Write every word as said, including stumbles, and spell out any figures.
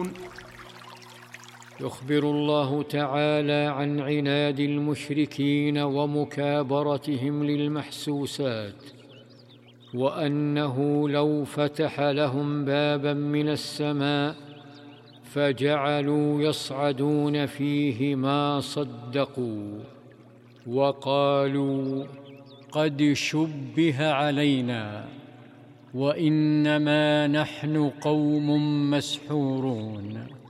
يخبر الله تعالى عن عناد المشركين ومكابرتهم للمحسوسات، وأنه لو فتح لهم بابا من السماء فجعلوا يصعدون فيه ما صدقوا، وقالوا: قد شبه علينا وإنما نحن قوم مسحورون.